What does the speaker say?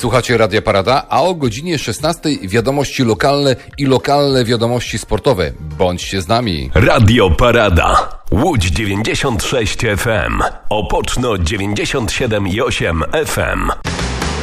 Słuchacie Radia Parada, a o godzinie 16 wiadomości lokalne i lokalne wiadomości sportowe. Bądźcie z nami. Radio Parada. Łódź 96 FM. Opoczno 97,8 FM.